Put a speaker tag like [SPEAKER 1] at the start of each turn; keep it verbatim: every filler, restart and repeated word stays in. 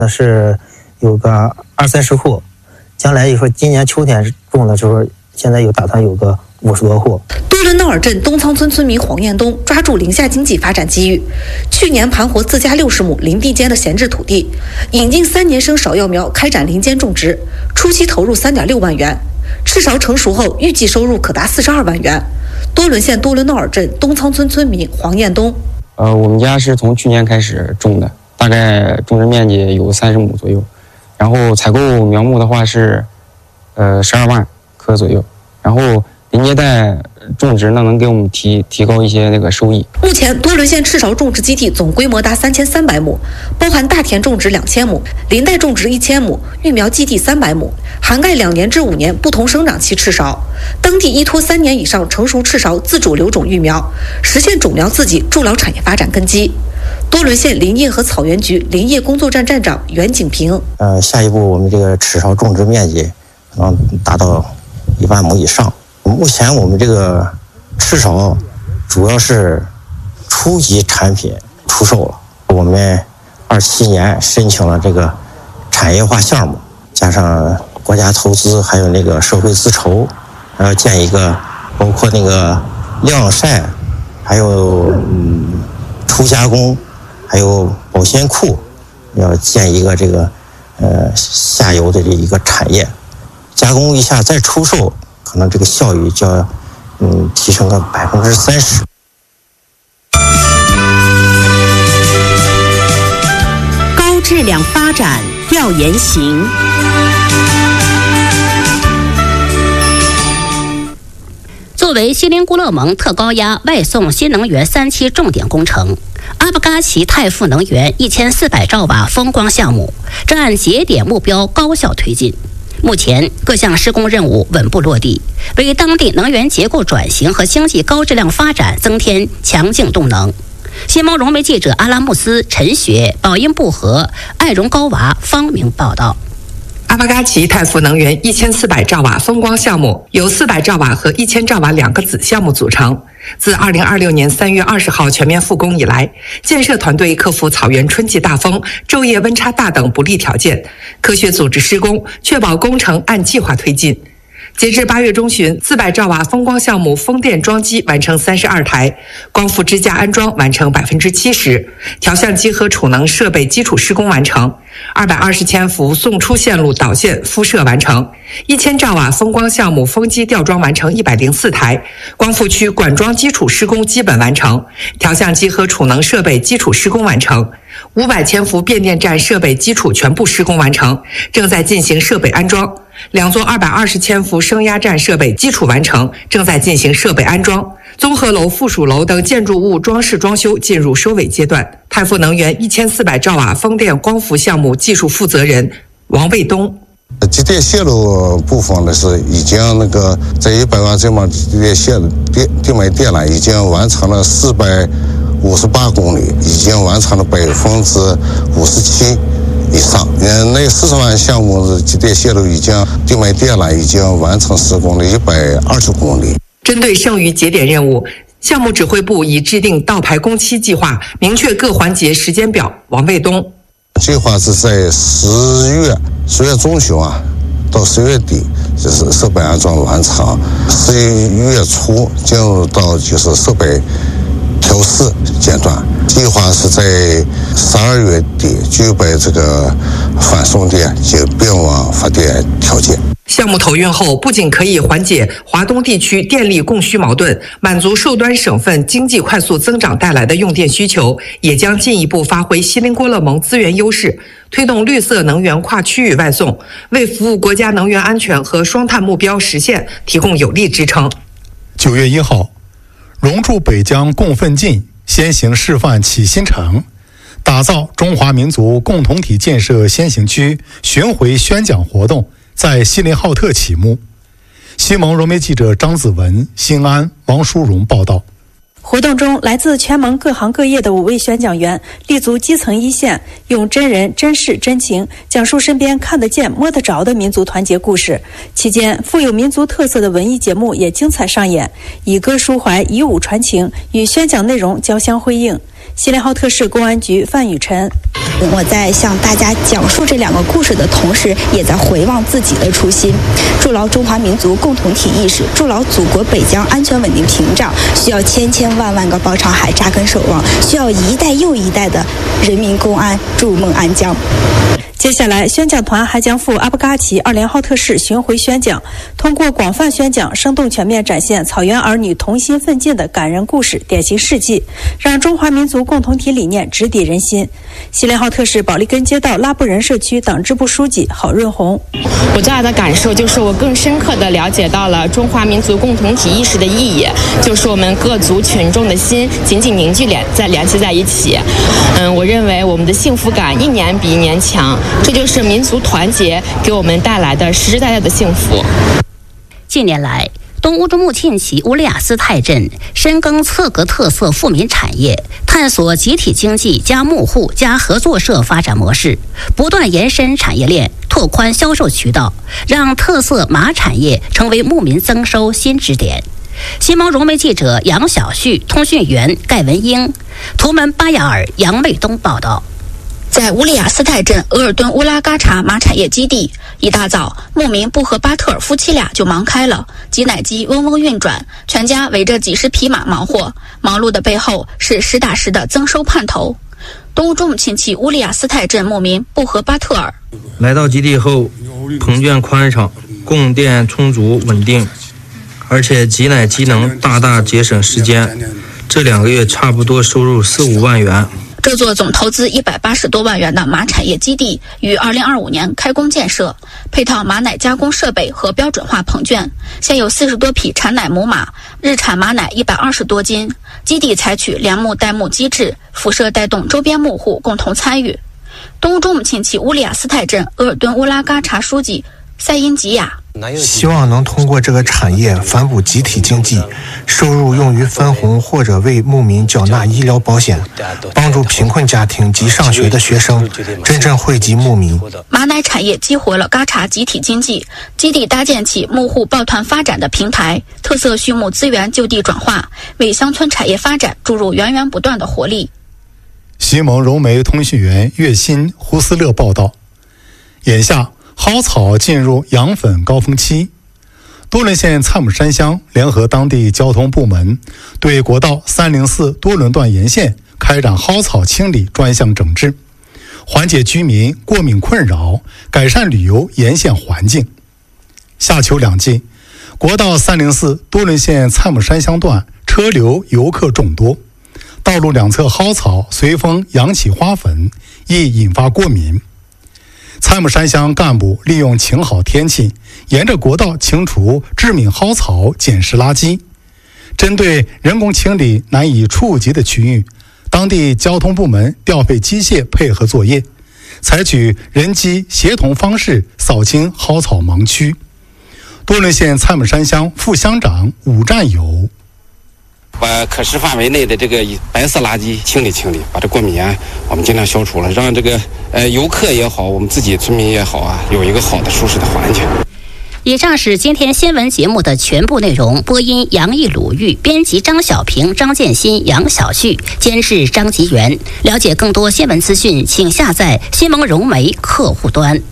[SPEAKER 1] 那是有个二三十户，将来以后今年秋天种的时候，现在有打算有个五十多户。
[SPEAKER 2] 多伦闹尔镇东仓村村民黄彦东抓住林下经济发展机遇，去年盘活自家六十亩林地间的闲置土地，引进三年生芍药苗，开展林间种植，初期投入三点六万元，赤芍成熟后预计收入可达四十二万元。多伦县多伦闹尔镇东仓村村民黄彦东，
[SPEAKER 3] 呃，我们家是从去年开始种的，大概种植面积有三十亩左右，然后采购苗木的话是，呃，十二万棵左右，然后临街带种植呢，能给我们提提高一些那个收益。
[SPEAKER 2] 目前多伦县赤芍种植基地总规模达三千三百亩，包含大田种植两千亩、林带种植一千亩、育苗基地三百亩，涵盖两年至五年不同生长期赤芍。当地依托三年以上成熟赤芍自主留种育苗，实现种苗自给，助劳产业发展根基。多伦县林业和草原局林业工作站站长袁景平，
[SPEAKER 1] 呃，下一步我们这个赤芍种植面积能达到一万亩以上。目前我们这个赤芍主要是初级产品出售了，我们二七年申请了这个产业化项目，加上国家投资还有那个社会资筹，还要建一个包括那个晾晒，还有嗯初加工，还有保鲜库，要建一个这个呃下游的这一个产业，加工一下再出售，可能这个效益就要嗯提升个百分之三十。
[SPEAKER 4] 高质量发展调研行。
[SPEAKER 5] 作为锡林郭勒盟特高压外送新能源三期重点工程，阿布嘎奇泰富能源一千四百兆瓦风光项目正按节点目标高效推进。目前各项施工任务稳步落地，为当地能源结构转型和经济高质量发展增添强劲动能。新闻融媒记者阿拉木斯、陈雪、宝音布和、艾荣高娃方明报道。
[SPEAKER 6] 阿巴嘎奇泰富能源一千四百兆瓦风光项目由四百兆瓦和一千兆瓦两个子项目组成。自二零二六年三月二十号全面复工以来，建设团队克服草原春季大风、昼夜温差大等不利条件，科学组织施工，确保工程按计划推进。截至八月中旬，四百兆瓦风光项目风电装机完成三十二台，光伏支架安装完成百分之七十，调相机和储能设备基础施工完成，二百二十千伏送出线路导线敷设完成，一千兆瓦风光项目风机吊装完成一百零四台，光伏区管桩基础施工基本完成，调相机和储能设备基础施工完成，五百千伏变电站设备基础全部施工完成，正在进行设备安装。两座二百二十千伏升压站设备基础完成，正在进行设备安装。综合楼、附属楼等建筑物装饰装修进入收尾阶段。泰富能源一千四百兆瓦风电光伏项目技术负责人王卫东。
[SPEAKER 7] 机电线路部分呢是已经那个在一百万这么机电线电定位电缆已经完成了四百五十八公里，已经完成了百分之五十七。以上，嗯，那四十万项目的机电线路已经定位电缆已经完成施工了一百二十公里。
[SPEAKER 6] 针对剩余节点任务，项目指挥部已制定倒排工期计划，明确各环节时间表。王卫东，
[SPEAKER 7] 计划是在十月十月中旬啊，到十月底就是设备安装完成，十一月初进入到就是设备调试阶段，计划是在十二月底具备这个反送电及并网发电条件。
[SPEAKER 6] 项目投运后，不仅可以缓解华东地区电力供需矛盾，满足受端省份经济快速增长带来的用电需求，也将进一步发挥锡林郭勒盟资源优势，推动绿色能源跨区域外送，为服务国家能源安全和双碳目标实现提供有力支撑。
[SPEAKER 8] 九月一号，融铸北疆共奋进先行示范启新城，打造中华民族共同体建设先行区巡回宣讲活动在锡林浩特启幕。西盟融媒记者张子文、新安、王淑荣报道。
[SPEAKER 9] 活动中，来自全盟各行各业的五位宣讲员立足基层一线，用真人真事真情讲述身边看得见摸得着的民族团结故事。期间，富有民族特色的文艺节目也精彩上演，以歌抒怀，以舞传情，与宣讲内容交相辉映。锡林浩特市公安局范雨辰。
[SPEAKER 10] 我在向大家讲述这两个故事的同时，也在回望自己的初心，筑牢中华民族共同体意识，筑牢祖国北疆安全稳定屏障，需要千千万万个包抄海扎根守望，需要一代又一代的人民公安筑梦安疆。
[SPEAKER 9] 接下来，宣讲团还将赴阿布嘎奇二连浩特市巡回宣讲，通过广泛宣讲，生动全面展现草原儿女同心奋进的感人故事、典型事迹，让中华民族共同体理念直抵人心。锡林浩特市保利根街道拉布仁社区党支部书记郝润红：
[SPEAKER 11] 我最大的感受就是我更深刻地了解到了中华民族共同体意识的意义，就是我们各族群众的心紧紧凝聚联在联系在一起。嗯，我认为我们的幸福感一年比一年强。这就是民族团结给我们带来的实实在在的幸福。
[SPEAKER 5] 近年来，东乌珠穆沁旗乌利雅斯泰镇深耕侧格特色富民产业，探索集体经济加牧户加合作社发展模式，不断延伸产业链，拓宽销售渠道，让特色麻产业成为牧民增收新支点。新毛融媒记者杨小旭、通讯员盖文英、图门巴雅尔、杨卫东报道。
[SPEAKER 12] 在乌利雅斯泰镇额尔敦乌拉嘎查麻产业基地，一大早，牧民布和巴特尔夫妻俩就忙开了，挤奶机嗡嗡运转，全家围着几十匹马忙活，忙碌的背后是实打实的增收盼头。东乌珠穆沁旗乌利雅斯泰镇牧民布和巴特尔
[SPEAKER 13] 来到基地后，棚圈宽敞，供电充足稳定，而且挤奶机能大大节省时间，这两个月差不多收入四五万元。
[SPEAKER 12] 这座总投资一百八十多万元的麻产业基地于二零二五年开工建设，配套马奶加工设备和标准化棚圈，现有四十多匹产奶母马，日产马奶一百二十多斤。基地采取连牧带牧机制，辐射带动周边牧户共同参与。东乌珠穆沁旗乌利雅斯泰镇额尔敦乌拉嘎查书记塞因吉亚：
[SPEAKER 14] 希望能通过这个产业反哺集体经济，收入用于分红或者为牧民缴纳医疗保险，帮助贫困家庭及上学的学生，真正惠及牧民。
[SPEAKER 12] 马奶产业激活了嘎查集体经济，基地搭建起牧户抱团发展的平台，特色畜牧资源就地转化，为乡村产业发展注入源源不断的活力。
[SPEAKER 8] 西蒙融媒通讯员岳鑫、胡思乐报道：眼下蒿草进入养粉高峰期，多伦县蔡姆山乡联合当地交通部门，对国道三零四多伦段沿线开展蒿草清理专项整治，缓解居民过敏困扰，改善旅游沿线环境。夏秋两季，国道三零四多伦县蔡姆山乡段车流游客众多，道路两侧蒿草随风扬起花粉，易引发过敏。蔡姆山乡干部利用晴好天气，沿着国道清除致敏蒿草、捡拾垃圾。针对人工清理难以触及的区域，当地交通部门调配机械配合作业，采取人机协同方式扫清蒿草盲区。多伦县蔡姆山乡副乡长武占友：
[SPEAKER 15] 把可视范围内的这个白色垃圾清理清理，把这过敏源我们尽量消除了，让这个呃游客也好，我们自己村民也好啊，有一个好的舒适的环境。
[SPEAKER 5] 以上是今天新闻节目的全部内容。播音杨毅、鲁豫，编辑张小平、张建新、杨小旭，监制张吉元。了解更多新闻资讯，请下载新蒙融媒客户端。